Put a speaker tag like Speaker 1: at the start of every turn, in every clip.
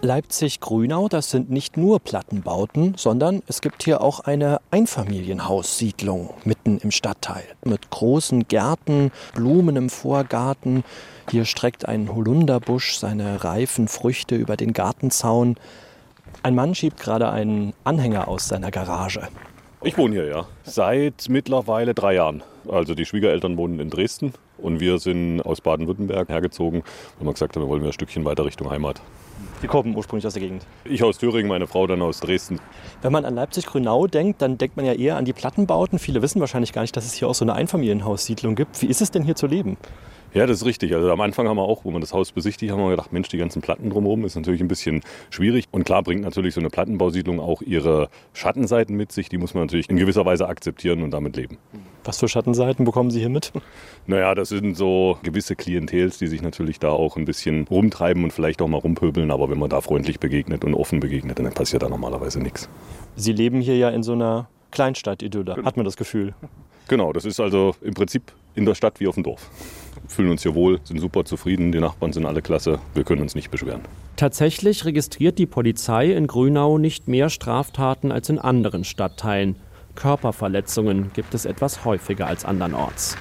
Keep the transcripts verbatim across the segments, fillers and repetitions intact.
Speaker 1: Leipzig-Grünau, das sind nicht nur Plattenbauten, sondern es gibt hier auch eine Einfamilienhaussiedlung mitten im Stadtteil. Mit großen Gärten, Blumen im Vorgarten. Hier streckt ein Holunderbusch seine reifen Früchte über den Gartenzaun. Ein Mann schiebt gerade einen Anhänger aus seiner Garage.
Speaker 2: Ich wohne hier, ja. Seit mittlerweile drei Jahren. Also die Schwiegereltern wohnen in Dresden und wir sind aus Baden-Württemberg hergezogen, weil wir gesagt haben, wir wollen ein Stückchen weiter Richtung Heimat.
Speaker 1: Sie kommen ursprünglich aus der Gegend?
Speaker 2: Ich aus Thüringen, meine Frau dann aus Dresden.
Speaker 1: Wenn man an Leipzig-Grünau denkt, dann denkt man ja eher an die Plattenbauten. Viele wissen wahrscheinlich gar nicht, dass es hier auch so eine Einfamilienhaussiedlung gibt. Wie ist es denn hier zu leben?
Speaker 2: Ja, das ist richtig. Also am Anfang haben wir auch, wo wir das Haus besichtigt haben, wir gedacht, Mensch, die ganzen Platten drumherum ist natürlich ein bisschen schwierig. Und klar bringt natürlich so eine Plattenbausiedlung auch ihre Schattenseiten mit sich. Die muss man natürlich in gewisser Weise akzeptieren und damit leben.
Speaker 1: Was für Schattenseiten bekommen Sie hier mit?
Speaker 2: Naja, das sind so gewisse Klientels, die sich natürlich da auch ein bisschen rumtreiben und vielleicht auch mal rumpöbeln. Aber wenn man da freundlich begegnet und offen begegnet, dann passiert da normalerweise nichts.
Speaker 1: Sie leben hier ja in so einer Kleinstadt-Idylle, hat man das Gefühl.
Speaker 2: Genau, das ist also im Prinzip in der Stadt wie auf dem Dorf. Fühlen uns hier wohl, sind super zufrieden, die Nachbarn sind alle klasse, wir können uns nicht beschweren.
Speaker 3: Tatsächlich registriert die Polizei in Grünau nicht mehr Straftaten als in anderen Stadtteilen. Körperverletzungen gibt es etwas häufiger als andernorts.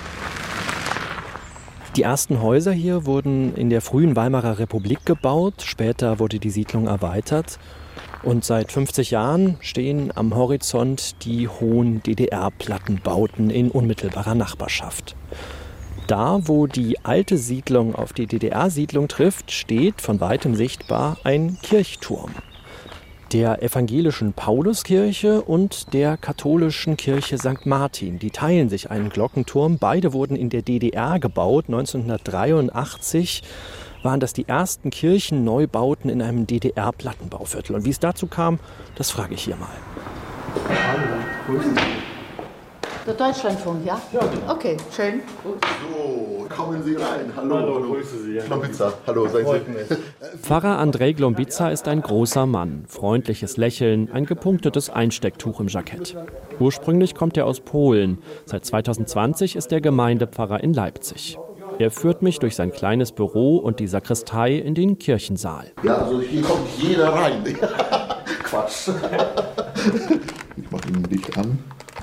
Speaker 1: Die ersten Häuser hier wurden in der frühen Weimarer Republik gebaut, später wurde die Siedlung erweitert. Und seit fünfzig Jahren stehen am Horizont die hohen D D R-Plattenbauten in unmittelbarer Nachbarschaft. Da, wo die alte Siedlung auf die D D R-Siedlung trifft, steht von weitem sichtbar ein Kirchturm. Der evangelischen Pauluskirche und der katholischen Kirche Sankt Martin. Die teilen sich einen Glockenturm. Beide wurden in der D D R gebaut. neunzehnhundertdreiundachtzig waren das die ersten Kirchenneubauten in einem D D R-Plattenbauviertel. Und wie es dazu kam, das frage ich hier mal.
Speaker 4: Der Deutschlandfunk, ja? Ja, genau. Okay, schön.
Speaker 5: So, kommen Sie rein. Hallo, hallo. hallo. Grüße Sie. Glombica. Hallo, seien Sie.
Speaker 3: Pfarrer Andrzej Glombica ist ein großer Mann. Freundliches Lächeln, ein gepunktetes Einstecktuch im Jackett. Ursprünglich kommt er aus Polen. Seit zweitausendzwanzig ist er Gemeindepfarrer in Leipzig. Er führt mich durch sein kleines Büro und die Sakristei in den Kirchensaal.
Speaker 5: Ja, also hier kommt jeder rein. Quatsch. Ich mache ihn nicht an.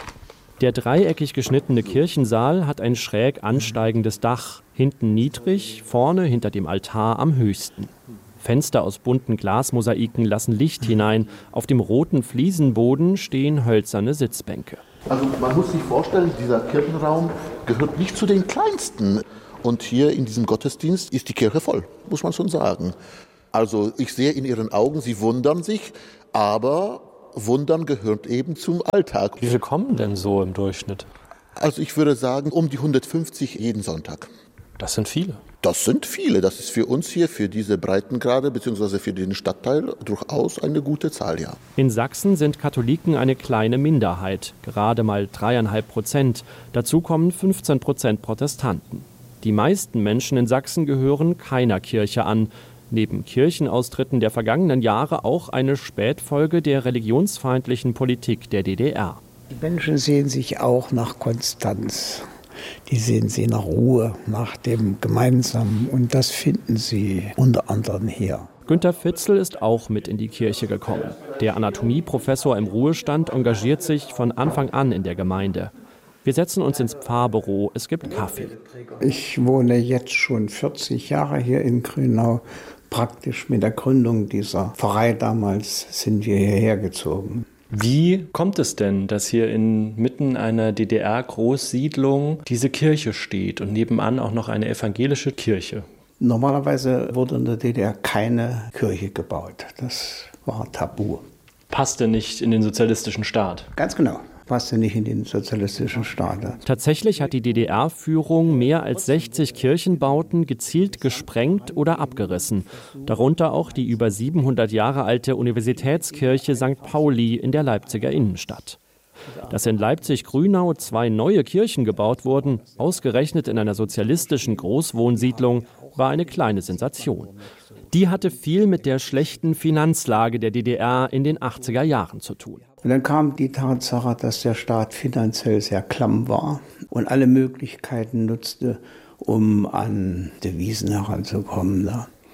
Speaker 3: Der dreieckig geschnittene Kirchensaal hat ein schräg ansteigendes Dach, hinten niedrig, vorne hinter dem Altar am höchsten. Fenster aus bunten Glasmosaiken lassen Licht hinein, auf dem roten Fliesenboden stehen hölzerne Sitzbänke.
Speaker 5: Also man muss sich vorstellen, dieser Kirchenraum gehört nicht zu den kleinsten. Und hier in diesem Gottesdienst ist die Kirche voll, muss man schon sagen. Also ich sehe in Ihren Augen, Sie wundern sich, aber Wundern gehört eben zum Alltag.
Speaker 1: Wie viele kommen denn so im Durchschnitt?
Speaker 5: Also ich würde sagen, um die hundertfünfzig jeden Sonntag.
Speaker 1: Das sind viele.
Speaker 5: Das sind viele. Das ist für uns hier, für diese Breitengrade bzw. für den Stadtteil durchaus eine gute Zahl, ja.
Speaker 3: In Sachsen sind Katholiken eine kleine Minderheit, gerade mal dreieinhalb Prozent. Dazu kommen fünfzehn Prozent Protestanten. Die meisten Menschen in Sachsen gehören keiner Kirche an. Neben Kirchenaustritten der vergangenen Jahre auch eine Spätfolge der religionsfeindlichen Politik der D D R.
Speaker 6: Die Menschen sehen sich auch nach Konstanz. Die sehen sie nach Ruhe, nach dem Gemeinsamen. Und das finden sie unter anderem hier.
Speaker 3: Günter Fitzel ist auch mit in die Kirche gekommen. Der Anatomieprofessor im Ruhestand engagiert sich von Anfang an in der Gemeinde. Wir setzen uns ins Pfarrbüro, es gibt Kaffee.
Speaker 6: Ich wohne jetzt schon vierzig Jahre hier in Grünau. Praktisch mit der Gründung dieser Pfarrei damals sind wir hierher gezogen.
Speaker 1: Wie kommt es denn, dass hier inmitten einer D D R-Großsiedlung diese Kirche steht und nebenan auch noch eine evangelische Kirche?
Speaker 6: Normalerweise wurde in der D D R keine Kirche gebaut. Das war tabu.
Speaker 1: Passte nicht in den sozialistischen Staat?
Speaker 6: Ganz genau. Passte nicht in den sozialistischen Staat.
Speaker 3: Tatsächlich hat die D D R-Führung mehr als sechzig Kirchenbauten gezielt gesprengt oder abgerissen. Darunter auch die über siebenhundert Jahre alte Universitätskirche Sankt Pauli in der Leipziger Innenstadt. Dass in Leipzig-Grünau zwei neue Kirchen gebaut wurden, ausgerechnet in einer sozialistischen Großwohnsiedlung, war eine kleine Sensation. Die hatte viel mit der schlechten Finanzlage der D D R in den achtziger Jahren zu tun.
Speaker 6: Und dann kam die Tatsache, dass der Staat finanziell sehr klamm war und alle Möglichkeiten nutzte, um an Devisen heranzukommen.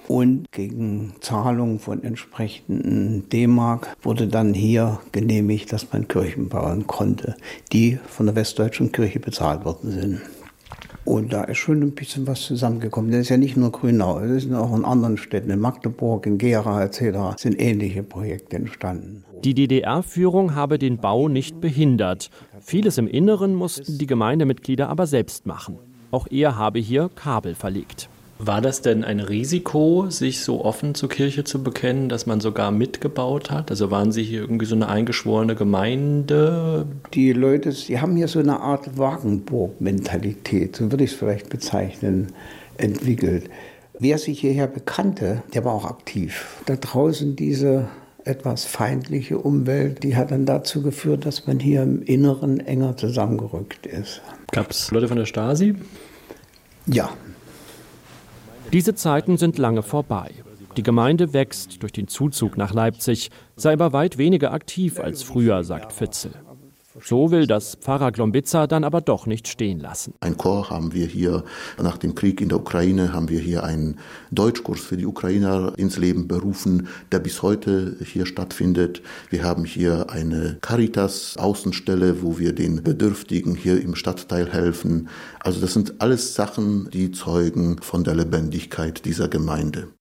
Speaker 6: Und gegen Zahlung von entsprechenden D-Mark wurde dann hier genehmigt, dass man Kirchen bauen konnte, die von der Westdeutschen Kirche bezahlt worden sind. Und da ist schon ein bisschen was zusammengekommen. Das ist ja nicht nur Grünau, es sind auch in anderen Städten, in Magdeburg, in Gera et cetera, sind ähnliche Projekte entstanden.
Speaker 3: Die D D R-Führung habe den Bau nicht behindert. Vieles im Inneren mussten die Gemeindemitglieder aber selbst machen. Auch er habe hier Kabel verlegt.
Speaker 1: War das denn ein Risiko, sich so offen zur Kirche zu bekennen, dass man sogar mitgebaut hat? Also waren Sie hier irgendwie so eine eingeschworene Gemeinde?
Speaker 6: Die Leute, die haben hier so eine Art Wagenburg-Mentalität, so würde ich es vielleicht bezeichnen, entwickelt. Wer sich hierher bekannte, der war auch aktiv. Da draußen diese etwas feindliche Umwelt, die hat dann dazu geführt, dass man hier im Inneren enger zusammengerückt ist.
Speaker 1: Gab es Leute von der Stasi?
Speaker 6: Ja.
Speaker 3: Diese Zeiten sind lange vorbei. Die Gemeinde wächst durch den Zuzug nach Leipzig, sei aber weit weniger aktiv als früher, sagt Fitzel. So will das Pfarrer Glombitzer dann aber doch nicht stehen lassen.
Speaker 5: Ein Chor haben wir hier, nach dem Krieg in der Ukraine haben wir hier einen Deutschkurs für die Ukrainer ins Leben berufen, der bis heute hier stattfindet. Wir haben hier eine Caritas-Außenstelle, wo wir den Bedürftigen hier im Stadtteil helfen. Also das sind alles Sachen, die zeugen von der Lebendigkeit dieser Gemeinde.